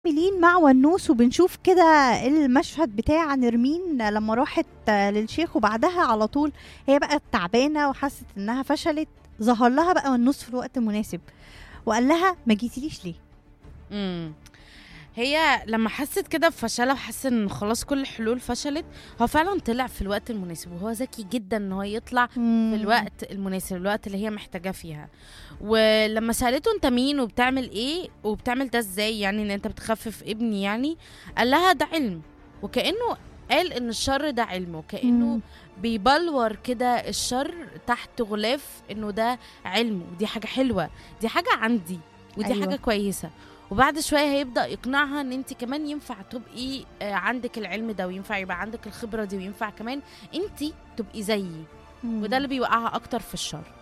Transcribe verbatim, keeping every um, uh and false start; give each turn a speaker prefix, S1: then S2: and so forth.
S1: مكملين مع ونوس وبنشوف كده المشهد بتاع نرمين لما راحت للشيخ، وبعدها على طول هي بقى تعبانه وحست انها فشلت. ظهر لها بقى ونوس في الوقت المناسب وقال لها ما جيتيليش ليه.
S2: امم هي لما حست كده بفشلها وحست ان خلاص كل الحلول فشلت، هو فعلا طلع في الوقت المناسب، وهو ذكي جدا ان هو يطلع في الوقت المناسب، الوقت اللي هي محتاجاه فيها. ولما سألته انت مين وبتعمل ايه وبتعمل ده ازاي، يعني ان انت بتخفف ابني، يعني قال لها ده علم. وكأنه قال ان الشر ده علم، وكأنه بيبلور كده الشر تحت غلاف انه ده علم، ودي حاجة حلوة، دي حاجة عندي، ودي
S1: أيوة.
S2: حاجة كويسة. وبعد شوية هيبدأ يقنعها ان انت كمان ينفع تبقي آه، عندك العلم ده، وينفع يبقى عندك الخبرة دي، وينفع كمان انت تبقي زيي. وده
S1: مم.
S2: اللي بيوقعها اكتر في الشر.